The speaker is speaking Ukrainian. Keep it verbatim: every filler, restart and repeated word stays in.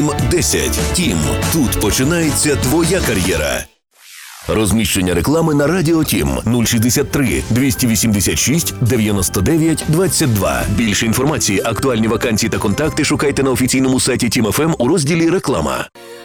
десять. Тім. Тут починається твоя кар'єра. Розміщення реклами на Радіо Тім нуль шістдесят три двісті вісімдесят шість дев'яносто дев'ять двадцять два. Більше інформації, актуальні вакансії та контакти шукайте на офіційному сайті Тім еф ем у розділі «Реклама».